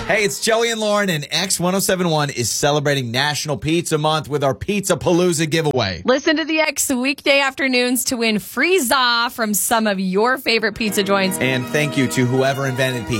Hey, it's Joey and Lauren, and X1071 is celebrating National Pizza Month with our Pizza Palooza giveaway. Listen to the X weekday afternoons to win free za from some of your favorite pizza joints. And thank you to whoever invented pizza.